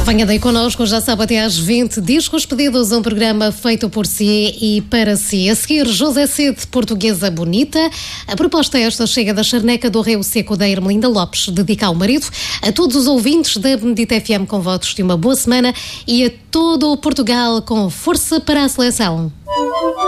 Venha daí connosco, já sabe, até às 20, Discos Pedidos, um programa feito por si e para si. A seguir, José Cid, Portuguesa Bonita. A proposta esta chega da charneca do Rio Seco da Ermelinda Lopes, dedica ao marido, a todos os ouvintes da Benedita FM com votos de uma boa semana e a todo o Portugal com força para a seleção.